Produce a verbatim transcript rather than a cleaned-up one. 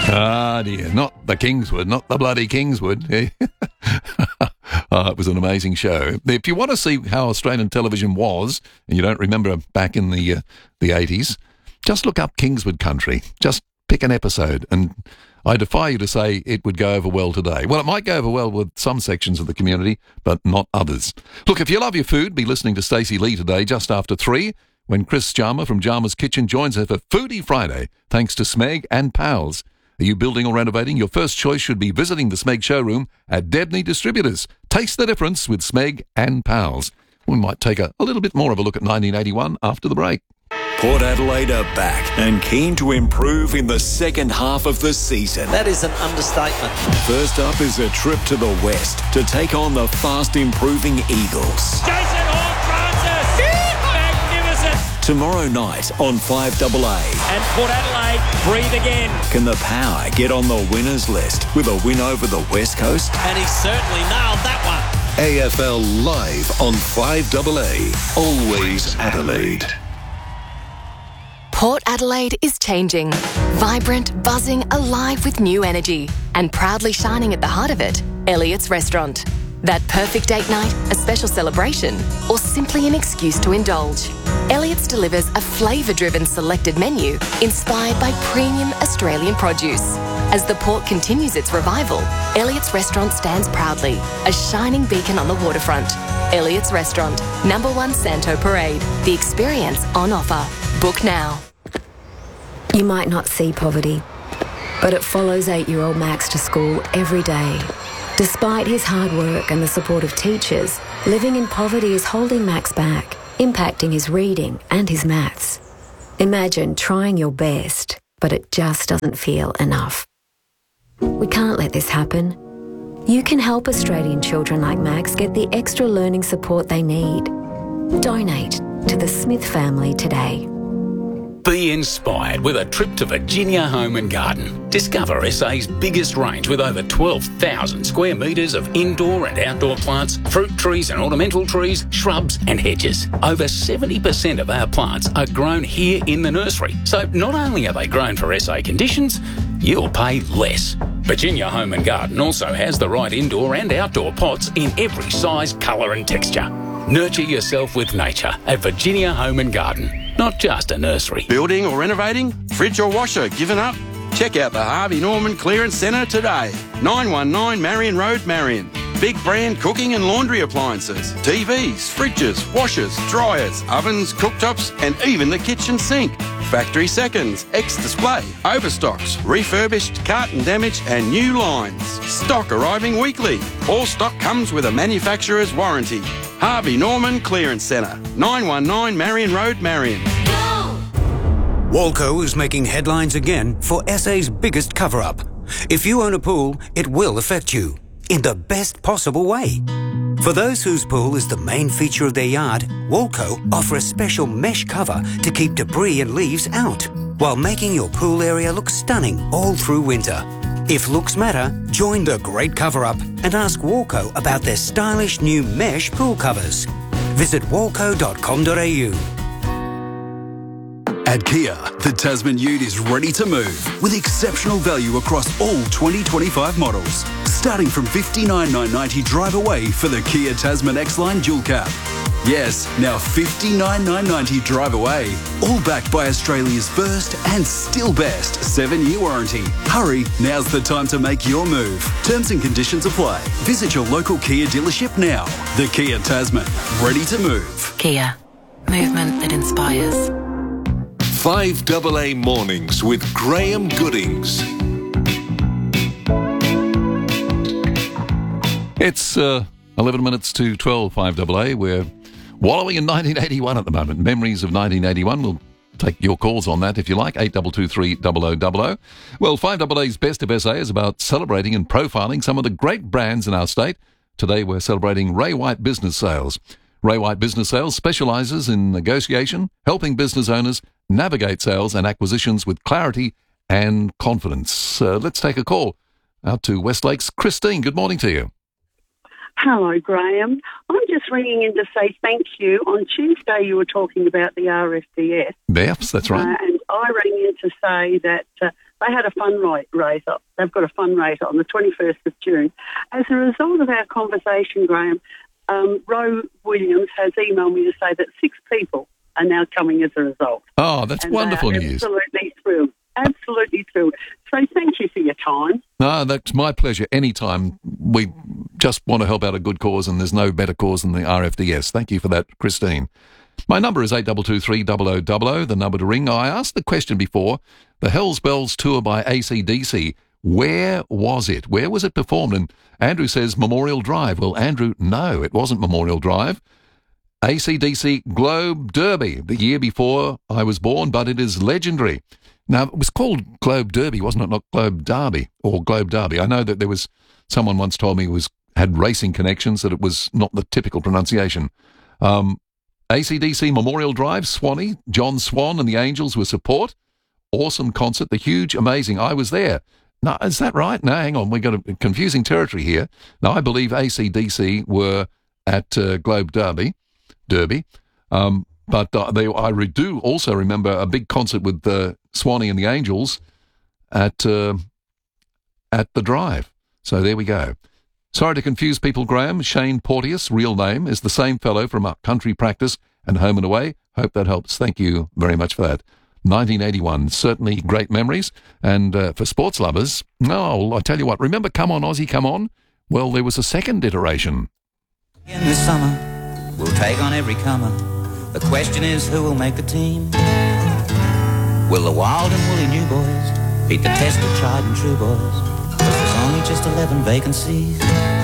Ah, dear. Not the Kingswood, not the bloody Kingswood. Oh, it was an amazing show. If you want to see how Australian television was, and you don't remember back in the uh, the eighties, just look up Kingswood Country. Just pick an episode, and I defy you to say it would go over well today. Well, it might go over well with some sections of the community, but not others. Look, if you love your food, be listening to Stacey Lee today just after three, when Chris Jarma from Jarma's Kitchen joins her for Foodie Friday, thanks to Smeg and Pals. Are you building or renovating? Your first choice should be visiting the Smeg showroom at Debney Distributors. Taste the difference with Smeg and Pals. We might take a, a little bit more of a look at nineteen eighty-one after the break. Port Adelaide are back and keen to improve in the second half of the season. That is an understatement. First up is a trip to the west to take on the fast-improving Eagles. Jason Horne-Francis! Magnificent! Tomorrow night on five A A. And Port Adelaide breathe again. Can the Power get on the winners list with a win over the West Coast? And he certainly nailed that one. A F L live on five A A. Always Adelaide. Port Adelaide is changing. Vibrant, buzzing, alive with new energy. And proudly shining at the heart of it, Elliott's Restaurant. That perfect date night, a special celebration, or simply an excuse to indulge. Elliott's delivers a flavour-driven selected menu inspired by premium Australian produce. As the port continues its revival, Elliott's Restaurant stands proudly, a shining beacon on the waterfront. Elliott's Restaurant, number one Santo Parade. The experience on offer. Book now. You might not see poverty, but it follows eight-year-old Max to school every day. Despite his hard work and the support of teachers, living in poverty is holding Max back, impacting his reading and his maths. Imagine trying your best, but it just doesn't feel enough. We can't let this happen. You can help Australian children like Max get the extra learning support they need. Donate to the Smith family today. Be inspired with a trip to Virginia Home and Garden. Discover S A's biggest range with over twelve thousand square metres of indoor and outdoor plants, fruit trees and ornamental trees, shrubs and hedges. Over seventy percent of our plants are grown here in the nursery. So not only are they grown for S A conditions, you'll pay less. Virginia Home and Garden also has the right indoor and outdoor pots in every size, colour and texture. Nurture yourself with nature at Virginia Home and Garden. Not just a nursery. Building or renovating? Fridge or washer given up? Check out the Harvey Norman Clearance Centre today. nine one nine Marion Road, Marion. Big brand cooking and laundry appliances, T Vs, fridges, washers, dryers, ovens, cooktops and even the kitchen sink. Factory seconds, ex-display, overstocks, refurbished, carton damage and new lines. Stock arriving weekly. All stock comes with a manufacturer's warranty. Harvey Norman Clearance Centre, nine one nine Marion Road, Marion. Walco is making headlines again for S A's biggest cover-up. If you own a pool, it will affect you in the best possible way. For those whose pool is the main feature of their yard, Walco offer a special mesh cover to keep debris and leaves out, while making your pool area look stunning all through winter. If looks matter, join the great cover-up and ask Walco about their stylish new mesh pool covers. Visit walco dot com dot a u. At Kia, the Tasman Ute is ready to move with exceptional value across all twenty twenty-five models. Starting from fifty-nine thousand nine hundred ninety drive away for the Kia Tasman X-Line Dual Cab. Yes, now fifty-nine thousand nine hundred ninety drive away. All backed by Australia's first and still best seven-year warranty. Hurry, now's the time to make your move. Terms and conditions apply. Visit your local Kia dealership now. The Kia Tasman, ready to move. Kia. Movement that inspires. five A A Mornings with Graham Goodings. It's uh, eleven minutes to twelve, five A A. We're wallowing in nineteen eighty-one at the moment. Memories of nineteen eighty-one. We'll take your calls on that if you like. eight two two three double oh double oh. Well, five A A's Best of S A is about celebrating and profiling some of the great brands in our state. Today we're celebrating Ray White Business Sales. Ray White Business Sales specialises in negotiation, helping business owners navigate sales and acquisitions with clarity and confidence. Uh, let's take a call out to Westlake's Christine. Good morning to you. Hello, Graham. I'm just ringing in to say thank you. On Tuesday, you were talking about the R F D S. Yes, that's right. Uh, and I rang in to say that uh, they had a fundraiser. They've got a fundraiser on the twenty-first of June. As a result of our conversation, Graham, um, Ro Williams has emailed me to say that six people are now coming as a result. Oh, that's and wonderful news. Absolutely thrilled. Absolutely thrilled. So thank you for your time. No, that's my pleasure. Anytime. We just want to help out a good cause, and there's no better cause than the R F D S. Thank you for that, Christine. My number is eight two two three, zero zero zero zero, the number to ring. I asked the question before, the Hells Bells tour by A C D C, where was it? Where was it performed? And Andrew says Memorial Drive. Well, Andrew, no, it wasn't Memorial Drive. A C D C Globe Derby, the year before I was born, but it is legendary. Now, it was called Globe Derby, wasn't it? Not Globe Derby or Globe Derby. I know that there was, someone once told me it was had racing connections, that it was not the typical pronunciation. Um, A C D C Memorial Drive, Swanee, John Swan and the Angels were support. Awesome concert, the huge, amazing. I was there. No, is that right? No, hang on, we've got a confusing territory here. Now, I believe A C D C were at uh, Globe Derby. Derby, um, but uh, they, I re- do also remember a big concert with uh, Swanee and the Angels at uh, at the Drive. So there we go. Sorry to confuse people, Graham. Shane Porteous, real name, is the same fellow from Up Country Practice and Home and Away. Hope that helps. Thank you very much for that. nineteen eighty-one, certainly great memories. And uh, for sports lovers, no, I tell you what, remember Come On Aussie, Come On? Well, there was a second iteration. In the summer, we'll take on every comer. The question is, who will make the team? Will the wild and woolly new boys beat the test of tried and true boys? 'Cause there's only just eleven vacancies.